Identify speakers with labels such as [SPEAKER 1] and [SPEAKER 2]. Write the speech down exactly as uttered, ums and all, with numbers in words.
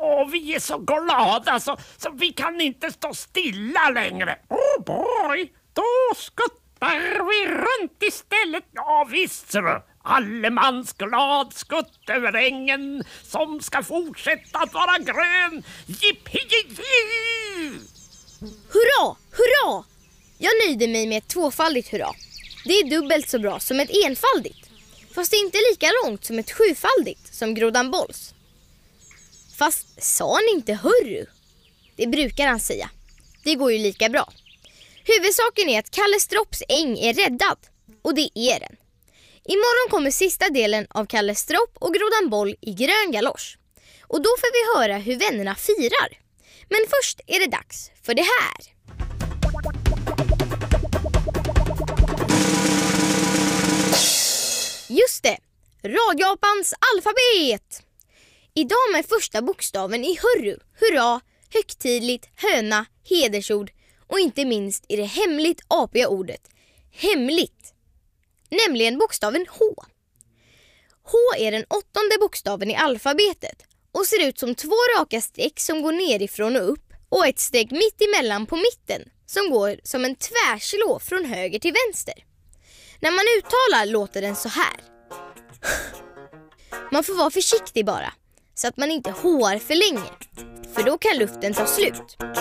[SPEAKER 1] Åh, vi är så glada så, så vi kan inte stå stilla längre. Oh boy, då skuttar vi runt istället. Ja visst, ser du. Allemans glad skutt över ängen som ska fortsätta att vara grön. Jippi-jippi!
[SPEAKER 2] Hurra, hurra! Jag nöjde mig med ett tvåfaldigt hurra. Det är dubbelt så bra som ett enfaldigt. Fast det är inte lika långt som ett sjufaldigt som Grodan Bolls. Fast sa han inte hurru? Det brukar han säga. Det går ju lika bra. Huvudsaken är att Kalle Stropps äng är räddad. Och det är den. Imorgon kommer sista delen av Kalle Stropp och Grodan Boll i grön galosch. Och då får vi höra hur vännerna firar. Men först är det dags för det här. Just det, Radioapans alfabet! Idag med första bokstaven i hurru, hurra, högtidligt, höna, hedersord och inte minst i det hemligt apiga ordet hemligt. Nämligen bokstaven H. H är den åttonde bokstaven i alfabetet och ser ut som två raka streck som går nerifrån och upp och ett streck mitt emellan på mitten som går som en tvärslå från höger till vänster. När man uttalar låter den så här. Man får vara försiktig bara så att man inte håar för länge, för då kan luften ta slut.